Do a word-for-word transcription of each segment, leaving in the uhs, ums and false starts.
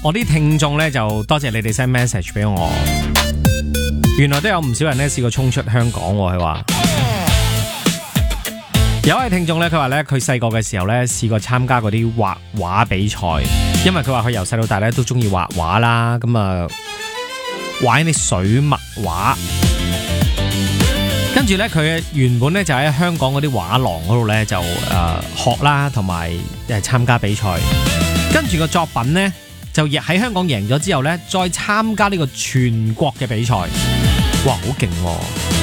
我啲聽眾咧就多謝你哋 send message 俾我，原來都有唔少人咧試過衝出香港喎。佢話有位聽眾咧，佢話咧佢細個嘅時候咧試過參加嗰啲畫畫比賽，因為佢話佢由細到大咧都中意畫畫啦，咁啊畫啲水墨畫。跟住咧，佢原本咧就喺香港嗰啲畫廊嗰度咧就誒、呃、學啦，同埋誒參加比賽。跟住個作品咧就亦喺香港贏咗之後咧，再參加呢個全國嘅比賽。哇，好勁喎！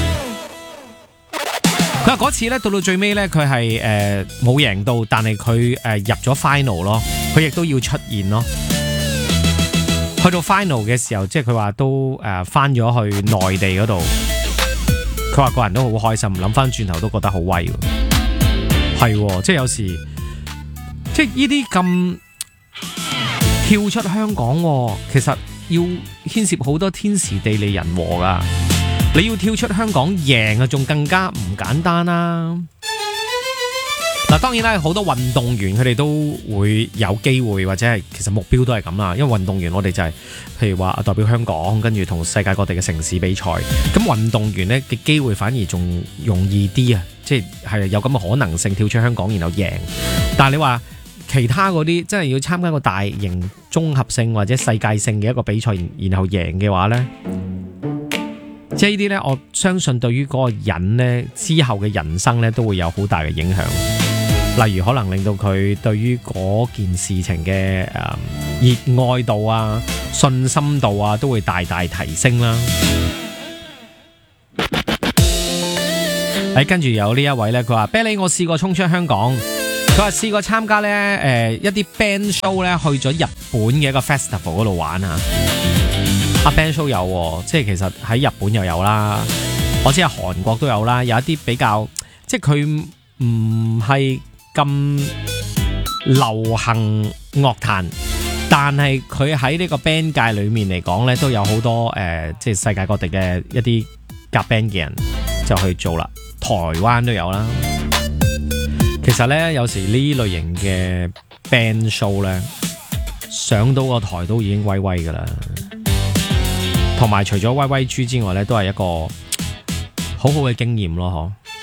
佢話嗰次咧到到最尾咧，佢係誒冇贏到，但係佢誒入咗 final 咯，佢亦都要出現咯。去到 final 嘅時候，即係佢話都誒翻咗去內地嗰度。佢話個人都好開心，諗翻轉頭都覺得好威喎。係，即係有時，即係呢啲咁跳出香港，其實要牽涉好多天時地利人和噶。你要跳出香港贏啊，仲更加唔簡單啦。嗱，當然啦，好多運動員佢哋都會有機會，或者係其實目標都係咁啦。因為運動員我哋就係、是、譬如話代表香港，跟住同世界各地嘅城市比賽。咁運動員呢嘅機會反而仲容易啲啊，即係係有咁嘅可能性跳出香港然後贏。但係你話其他嗰啲真係要參加個大型綜合性或者世界性嘅一個比賽，然後贏嘅話呢，即係呢啲呢，我相信對於嗰個人呢之後嘅人生呢都會有好大嘅影響。例如可能令到佢對於嗰件事情嘅誒熱愛度啊、信心度啊，都會大大提升啦。喺跟住有呢一位呢，佢話啤梨，我試過衝出香港。佢話試過參加呢誒、呃、一啲 band show 呢，去咗日本嘅一個 festival 嗰度玩啊。啊 band show 有，即係其實喺日本又有啦，我知係韓國都有啦。有一啲比較即係佢唔係咁流行樂壇，但係佢喺呢個 band 界裏面嚟講呢，都有好多誒、呃，即係世界各地嘅一啲夾 band 嘅人就去做啦。台灣都有啦。其實呢，有時呢類型嘅 band show 呢，上到個台都已經威威噶啦。同埋除咗威威豬之外呢，都係一個好好嘅經驗咯，嗬。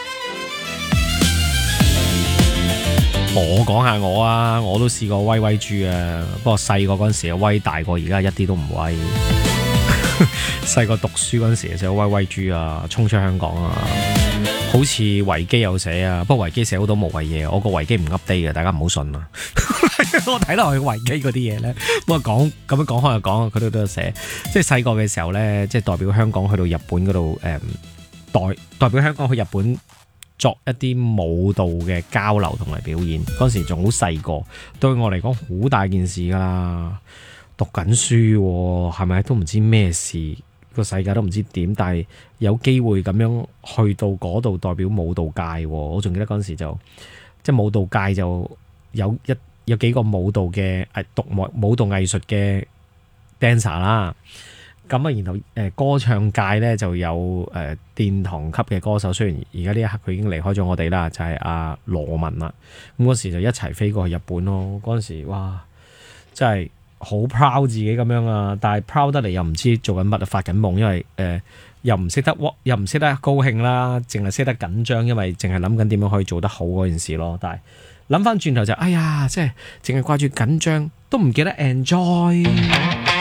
我講下我啊，我都試過威威豬啊，不過細個嗰陣時啊威，大個而家一啲都唔威。細個讀書嗰陣時就威威豬啊，衝出香港啊，好似維基有寫啊，不過維基寫好多無謂嘢，我個維基唔 update 嘅，大家唔好信啊。我睇落去維基嗰啲嘢咧，不過講咁樣講開又講，佢都都有寫，即係細個嘅時候咧，即係代表香港去到日本嗰度，誒、嗯，代代表香港去日本作一啲舞蹈嘅交流同埋表演，嗰時仲好細個，對我嚟講好大件事噶啦，讀緊書係咪都唔知咩事，個世界都唔知點，但係有機會咁樣去到嗰度代表舞蹈界，我仲記得嗰時就即係舞蹈界就有一有幾個舞蹈嘅誒讀舞舞蹈藝術嘅 dancer 啦。咁啊，然後誒歌唱界咧就有誒殿堂級嘅歌手，雖然而家呢一刻佢已經離開咗我哋啦，就係阿羅文啦。咁嗰時就一齊飛過去日本咯。嗰陣時哇，真係好 proud 自己咁樣啊！但係 proud 得嚟又唔知做緊乜啊，發緊夢，因為誒、呃、又唔識得又唔識得高興啦，淨係識得緊張，因為淨係諗緊點樣可以做得好嗰件事咯。但係諗翻轉頭就哎呀，即係淨係掛住緊張，都唔記得 enjoy。